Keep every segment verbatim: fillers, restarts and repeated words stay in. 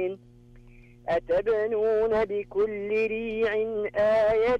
أتبنون بكل ريع آية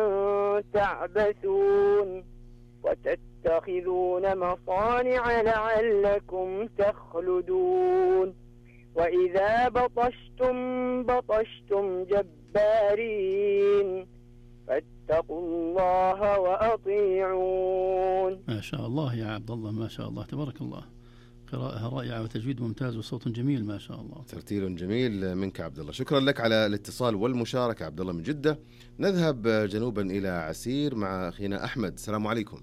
تعبثون وتتخذون مصانع لعلكم تخلدون وإذا بطشتم بطشتم جبارين فاتقوا الله وأطيعون. ما شاء الله يا عبد الله، ما شاء الله تبارك الله، قراءة رائعة وتجويد ممتاز وصوت جميل ما شاء الله. ترتيل جميل منك عبد الله، شكرا لك على الاتصال والمشاركة عبد الله من جدة. نذهب جنوبا إلى عسير مع أخينا أحمد. السلام عليكم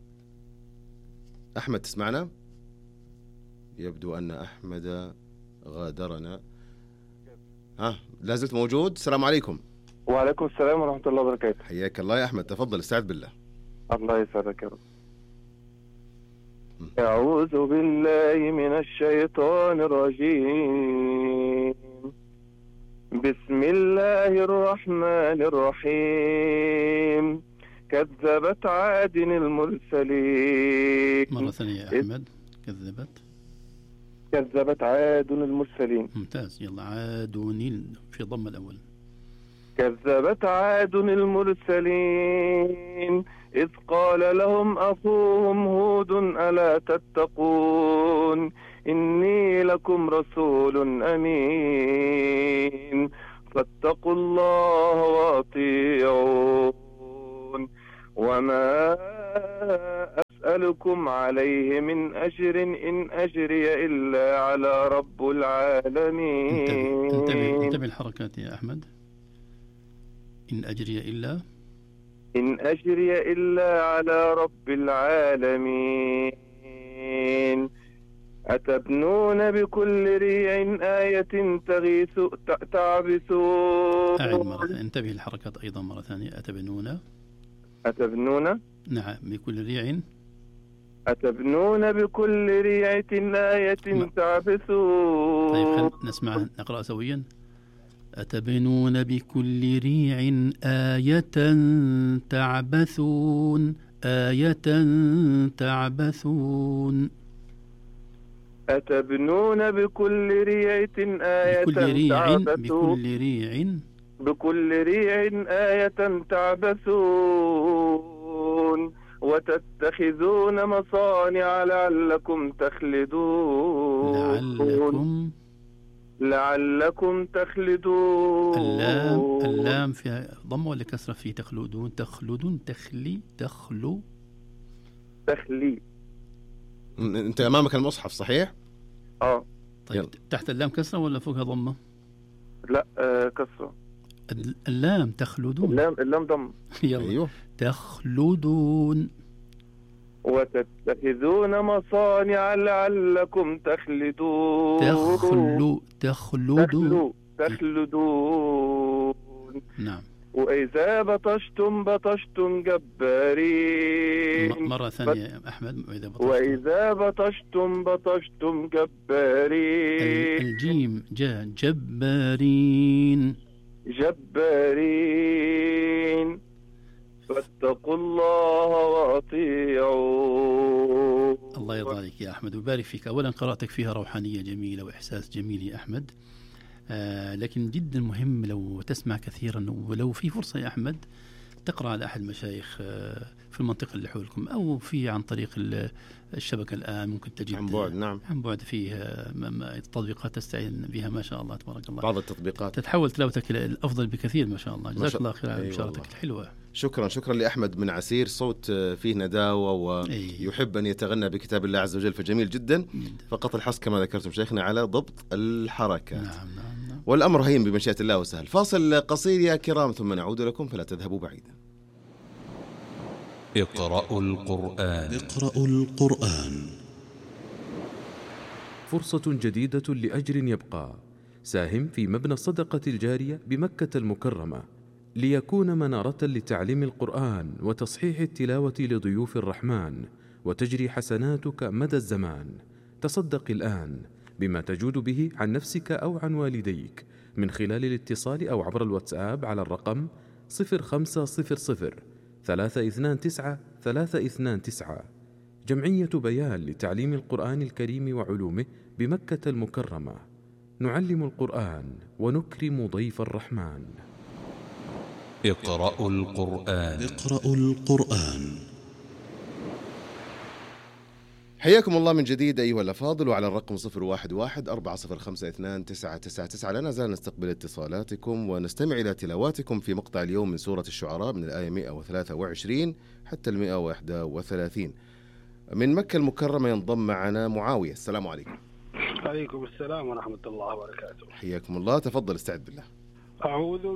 أحمد، تسمعنا؟ يبدو أن أحمد غادرنا. ها لازلت موجود؟ السلام عليكم. وعليكم السلام ورحمة الله وبركاته. حياك الله يا أحمد، تفضل استعد بالله. الله يسعدك يا رب. أعوذ بالله من الشيطان الرجيم. بسم الله الرحمن الرحيم. كذبت عاد المرسلين. مرة ثانية يا أحمد. كذبت كذبت عاد المرسلين. ممتاز، يلا عاد نيل في ضم الأول. كذبت عاد المرسلين إذ قال لهم أخوهم هود ألا تتقون إني لكم رسول أمين فاتقوا الله وأطيعون وما أسألكم عليه من أجر إن أجري إلا على رب العالمين. انتبه انتبه, انتبه الحركات يا أحمد. إن أجري إلا إن أجري إلا على رب العالمين. أتبنون بكل ريع آية تغيث تعبثون. أعد مرة ثانية. انتبه الحركات أيضا مرة ثانية. أتبنون أتبنون نعم بكل ريع. أتبنون بكل ريع آية ما. تعبثون. طيب خل نسمع نقرأ سويا. أتبنون بكل ريع آية تعبثون آية تعبثون. أتبنون بكل ريع آية بكل ريع تعبثون. بكل ريع بكل ريع آية تعبثون وتتخذون مصانع لعلكم تخلدون. لعلكم لعلكم تخلدون. اللام اللام فيها ضم ولا كسرة؟ في تخلدون تخلدون تخلي تخلو تخلي. أنت أمامك المصحف صحيح؟ آه طيب يلا. تحت اللام كسرة ولا فوقها ضمة؟ لا آه كسرة. اللام تخلدون. اللام اللام ضم. يلا أيوه. تخلدون. وتتخذون مصانع لعلكم تخلدون. تخلو تخلدون تخلدون. نعم. وإذا بطشتم بطشتم جبارين. مرة ثانية يا أحمد. وإذا بطشتم وإذا بطشتم بطشتم جبارين. الجيم جاء جبارين جبارين فاتقوا الله وأطيعون. الله يرضى عليك يا أحمد ويبارك فيك. أولا قراءتك فيها روحانية جميلة وإحساس جميل يا أحمد. آه لكن جدا مهم لو تسمع كثيرا، ولو في فرصة يا أحمد تقرأ على أحد المشايخ آه في المنطقة اللي حولكم، أو في عن طريق الشبكة الآن ممكن تجد عن بعد. نعم عن بعد فيها تطبيقات تستعين بها ما شاء الله تبارك الله. بعض التطبيقات تتحول تلاوتك إلى الأفضل بكثير ما شاء الله. جزاك الله خير على مشاركتك الحلوة. شكرا شكرا لأحمد من عسير، صوت فيه نداوة ويحب أن يتغنى بكتاب الله عز وجل، فجميل جدا. فقط الحص كما ذكرتم شيخنا على ضبط الحركات. نعم نعم نعم. والأمر هين بمشيئة الله وسهل. فاصل قصير يا كرام ثم نعود لكم فلا تذهبوا بعيدا. اقرأوا القرآن. اقرأوا القرآن. فرصة جديدة لأجر يبقى. ساهم في مبنى الصدقة الجارية بمكة المكرمة ليكون منارة لتعليم القرآن وتصحيح التلاوة لضيوف الرحمن، وتجري حسناتك مدى الزمان. تصدق الآن بما تجود به عن نفسك أو عن والديك من خلال الاتصال أو عبر الواتساب على الرقم صفر خمسة صفر صفر ثلاثة اثنان تسعة ثلاثة اثنان تسعة. جمعية بيان لتعليم القرآن الكريم وعلومه بمكة المكرمة. نعلم القرآن ونكرم ضيف الرحمن. اقرأوا القرآن. اقرأوا القرآن. حياكم الله من جديد أيها الأفاضل، وعلى الرقم صفر واحد واحد أربعة صفر خمسة اثنان تسعة تسعة تسعة لا نزال نستقبل اتصالاتكم ونستمع إلى تلاواتكم في مقطع اليوم من سورة الشعراء من الآية مئة وثلاثة وعشرين حتى المئة وواحد وثلاثين. من مكة المكرمة ينضم معنا معاوية. السلام عليكم. عليكم السلام ورحمة الله وبركاته. حياكم الله، تفضل استعد بالله. أعوذ